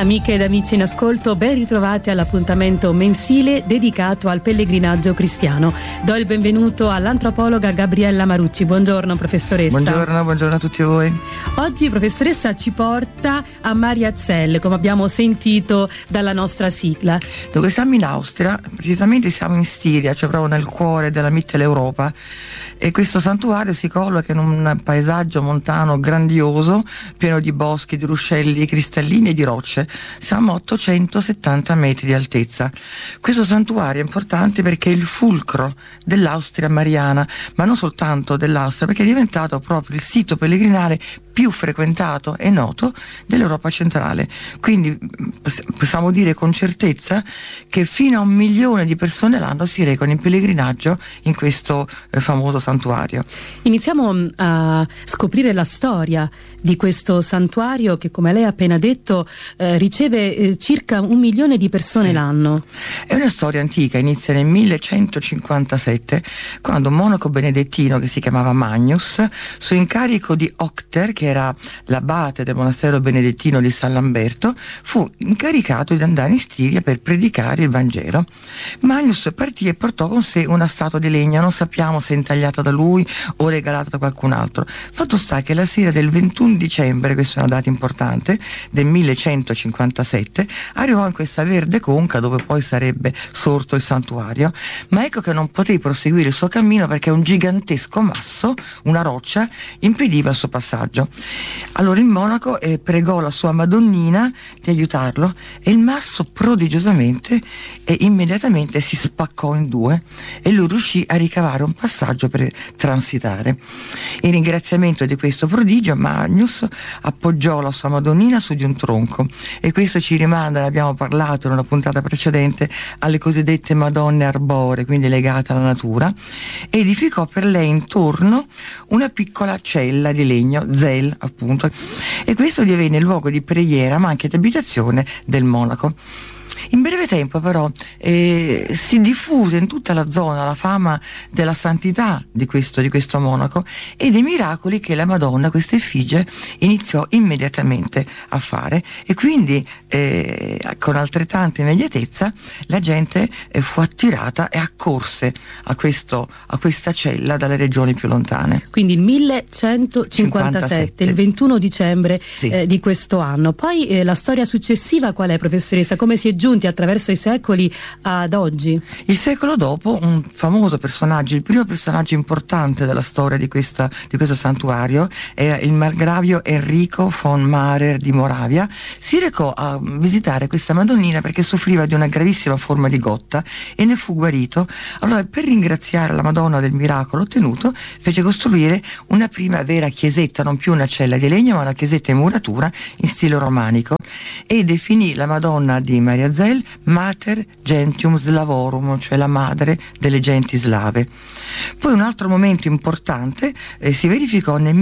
Amiche ed amici in ascolto, ben ritrovati all'appuntamento mensile dedicato al pellegrinaggio cristiano. Do il benvenuto all'antropologa Gabriella Marucci. Buongiorno professoressa. Buongiorno a tutti voi. Oggi professoressa ci porta a Mariazell, come abbiamo sentito dalla nostra sigla. Dove siamo in Austria, precisamente siamo in Stiria, cioè proprio nel cuore della Mitteleuropa, e questo santuario si colloca in un paesaggio montano grandioso, pieno di boschi, di ruscelli cristallini e di rocce. Siamo a 870 metri di altezza. Questo santuario è importante perché è il fulcro dell'Austria mariana, ma non soltanto dell'Austria, perché è diventato proprio il sito pellegrinare più frequentato e noto dell'Europa centrale. Quindi possiamo dire con certezza che fino a 1 milione di persone l'anno si recano in pellegrinaggio in questo famoso santuario. Iniziamo a scoprire la storia di questo santuario che, come lei ha appena detto, riceve circa 1 milione di persone l'anno. È una storia antica, inizia nel 1157, quando un monaco benedettino che si chiamava Magnus, su incarico di Octer, che era l'abate del monastero benedettino di San Lamberto, fu incaricato di andare in Stiria per predicare il Vangelo. Magnus partì e portò con sé una statua di legno, non sappiamo se intagliata da lui o regalata da qualcun altro. Fatto sta che la sera del 21 dicembre, questa è una data importante, del 1157, arrivò in questa verde conca dove poi sarebbe sorto il santuario, ma ecco che non poté proseguire il suo cammino perché un gigantesco masso, una roccia, impediva il suo passaggio. Allora il monaco pregò la sua Madonnina di aiutarlo e il masso prodigiosamente e immediatamente si spaccò in due e lui riuscì a ricavare un passaggio per transitare. In ringraziamento di questo prodigio, Magnus appoggiò la sua Madonnina su di un tronco, e questo ci rimanda, ne abbiamo parlato in una puntata precedente, alle cosiddette Madonne arboree, quindi legate alla natura, e edificò per lei intorno una piccola cella di legno, Zell appunto, e questo divenne il luogo di preghiera ma anche di abitazione del monaco. In breve tempo però si diffuse in tutta la zona la fama della santità di questo monaco e dei miracoli che la Madonna, questa effigie, iniziò immediatamente a fare, e quindi con altrettanta immediatezza la gente fu attirata e accorse a questa cella dalle regioni più lontane. Quindi il 1157, il 21 dicembre sì. Di questo anno. Poi la storia successiva qual è, professoressa? Come si è giunti attraverso i secoli ad oggi? Il secolo dopo, un famoso personaggio, il primo personaggio importante della storia di questo santuario, era il margravio Enrico von Marer di Moravia. Si recò a visitare questa Madonnina perché soffriva di una gravissima forma di gotta e ne fu guarito. Allora, per ringraziare la Madonna del miracolo ottenuto, fece costruire una prima vera chiesetta, non più una cella di legno ma una chiesetta in muratura in stile romanico, e definì la Madonna di Mariazell Mater Gentium Slavorum, cioè la madre delle genti slave. Poi un altro momento importante si verificò nel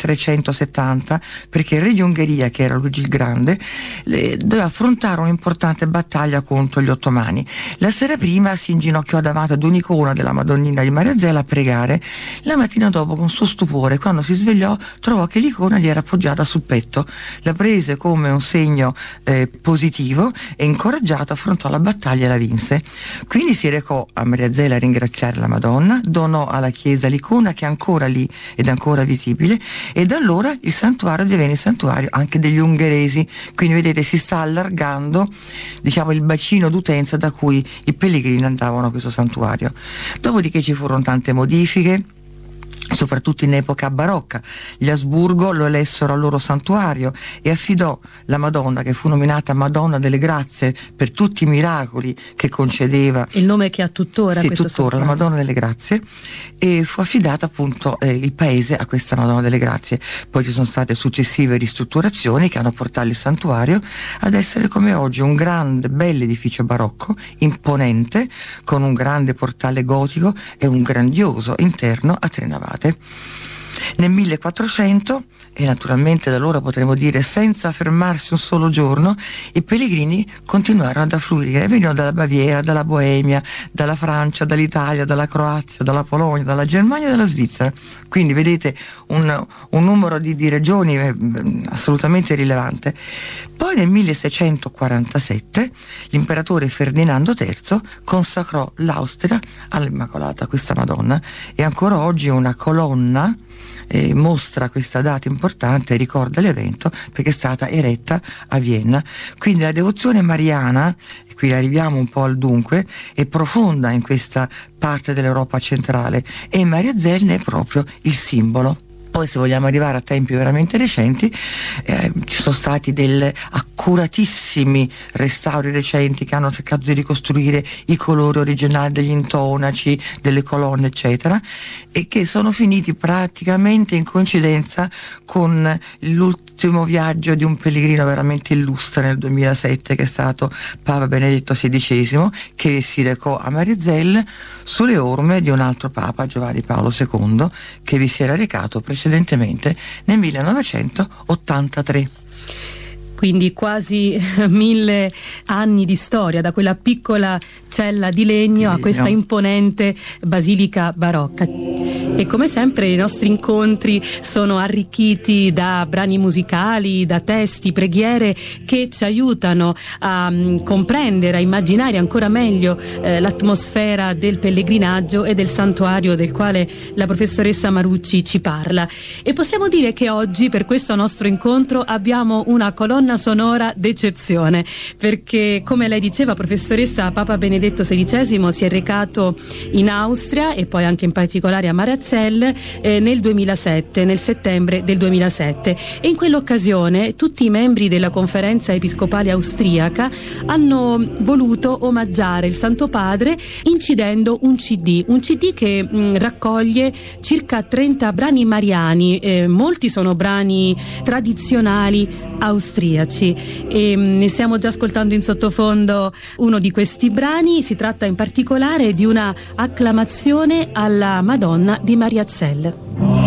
1370, perché il re di Ungheria, che era Luigi il Grande, doveva affrontare un'importante battaglia contro gli ottomani. La sera prima si inginocchiò davanti ad un'icona della Madonnina di Mariazell a pregare. La mattina dopo, con suo stupore, quando si svegliò, trovò che l'icona gli era appoggiata sul petto. La prese come un segno positivo e, incoraggiato, affrontò la battaglia e la vinse. Quindi si recò a Mariazell a ringraziare la Madonna, donò alla chiesa l'icona che è ancora lì ed ancora visibile, e da allora il santuario divenne il santuario anche degli ungheresi. Quindi vedete, si sta allargando, diciamo, il bacino d'utenza da cui i pellegrini andavano a questo santuario. Dopodiché ci furono tante modifiche, soprattutto in epoca barocca. Gli Asburgo lo elessero al loro santuario e affidò la Madonna, che fu nominata Madonna delle Grazie per tutti i miracoli che concedeva. Il nome che ha tuttora questo tuttora, la Madonna delle Grazie, e fu affidata appunto il paese a questa Madonna delle Grazie. Poi ci sono state successive ristrutturazioni che hanno portato il santuario ad essere come oggi un grande, bello edificio barocco, imponente, con un grande portale gotico e un grandioso interno a tre navate. Nel 1400, e naturalmente da allora potremmo dire senza fermarsi un solo giorno, i pellegrini continuarono ad affluire, venivano dalla Baviera, dalla Boemia, dalla Francia, dall'Italia, dalla Croazia, dalla Polonia, dalla Germania e dalla Svizzera. Quindi vedete un numero di regioni assolutamente rilevante. Poi nel 1647 l'imperatore Ferdinando III consacrò l'Austria all'Immacolata, questa Madonna, e ancora oggi una colonna mostra questa data importante, ricorda l'evento perché è stata eretta a Vienna. Quindi la devozione mariana, e qui arriviamo un po' al dunque, è profonda in questa parte dell'Europa centrale e Maria Zell ne è proprio il simbolo. Poi, se vogliamo arrivare a tempi veramente recenti, ci sono stati degli accuratissimi restauri recenti che hanno cercato di ricostruire i colori originali degli intonaci, delle colonne eccetera, e che sono finiti praticamente in coincidenza con l'ultimo viaggio di un pellegrino veramente illustre nel 2007, che è stato Papa Benedetto XVI, che si recò a Mariazell sulle orme di un altro Papa, Giovanni Paolo II, che vi si era recato precedentemente nel 1983. Quindi quasi 1000 anni di storia, da quella piccola cella di legno a questa imponente basilica barocca. E come sempre i nostri incontri sono arricchiti da brani musicali, da testi, preghiere che ci aiutano a comprendere, a immaginare ancora meglio l'atmosfera del pellegrinaggio e del santuario del quale la professoressa Marucci ci parla. E possiamo dire che oggi, per questo nostro incontro, abbiamo una colonna sonora d'eccezione, perché, come lei diceva, professoressa, Papa Benedetto XVI si è recato in Austria e poi anche in particolare a Mariazell nel 2007, nel settembre del 2007, e in quell'occasione tutti i membri della conferenza episcopale austriaca hanno voluto omaggiare il Santo Padre incidendo un CD che raccoglie circa 30 brani mariani, molti sono brani tradizionali austriaci, e ne stiamo già ascoltando in sottofondo uno di questi brani. Si tratta in particolare di una acclamazione alla Madonna di Mariazell.